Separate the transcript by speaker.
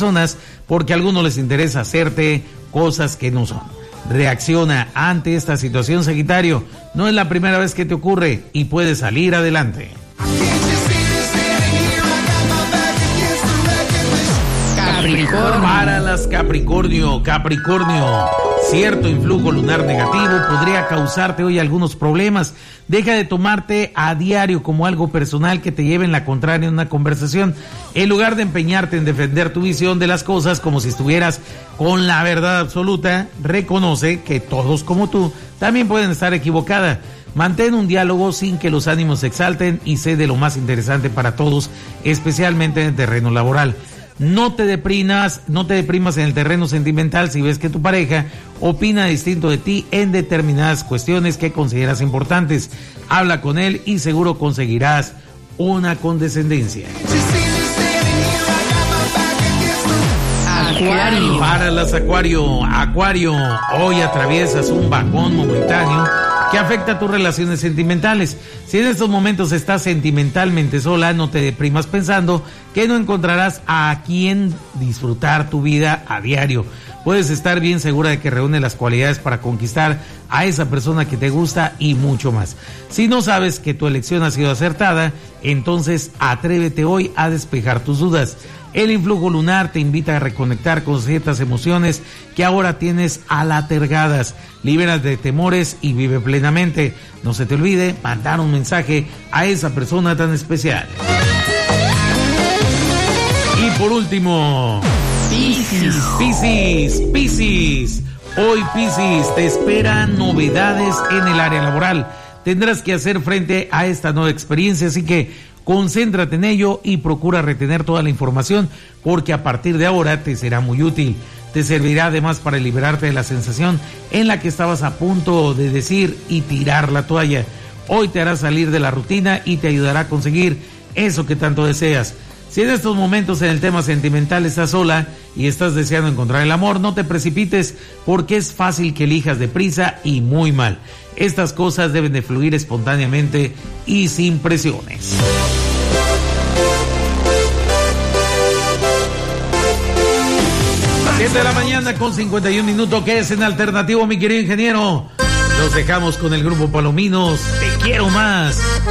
Speaker 1: personas porque a algunos les interesa hacerte cosas que no son. Reacciona ante esta situación, Sagitario. No es la primera vez que te ocurre y puedes salir adelante.
Speaker 2: Capricornio.
Speaker 1: Para las Capricornio, cierto influjo lunar negativo podría causarte hoy algunos problemas. Deja de tomarte a diario como algo personal que te lleve en la contraria en una conversación. En lugar de empeñarte en defender tu visión de las cosas como si estuvieras con la verdad absoluta, reconoce que todos como tú también pueden estar equivocada. Mantén un diálogo sin que los ánimos se exalten y sé de lo más interesante para todos, especialmente en el terreno laboral. No te deprimas en el terreno sentimental si ves que tu pareja opina distinto de ti en determinadas cuestiones que consideras importantes. Habla con él y seguro conseguirás una condescendencia.
Speaker 2: Acuario.
Speaker 1: Para las Acuario, hoy atraviesas un bajón momentáneo que afecta a tus relaciones sentimentales. Si en estos momentos estás sentimentalmente sola, no te deprimas pensando que no encontrarás a quien disfrutar tu vida a diario. Puedes estar bien segura de que reúne las cualidades para conquistar a esa persona que te gusta y mucho más. Si no sabes que tu elección ha sido acertada, entonces atrévete hoy a despejar tus dudas. El influjo lunar te invita a reconectar con ciertas emociones que ahora tienes alatergadas. Libérate de temores y vive plenamente. No se te olvide mandar un mensaje a esa persona tan especial. Y por último, Piscis. Hoy, Piscis, te esperan novedades en el área laboral. Tendrás que hacer frente a esta nueva experiencia, así que concéntrate en ello y procura retener toda la información porque a partir de ahora te será muy útil. Te servirá además para liberarte de la sensación en la que estabas a punto de decir y tirar la toalla. Hoy te hará salir de la rutina y te ayudará a conseguir eso que tanto deseas. Si en estos momentos en el tema sentimental estás sola y estás deseando encontrar el amor, no te precipites porque es fácil que elijas deprisa y muy mal. Estas cosas deben de fluir espontáneamente y sin presiones. Siete de la mañana con 51 minutos, que es en alternativo, mi querido ingeniero. Los dejamos con el grupo Palominos. Te quiero más.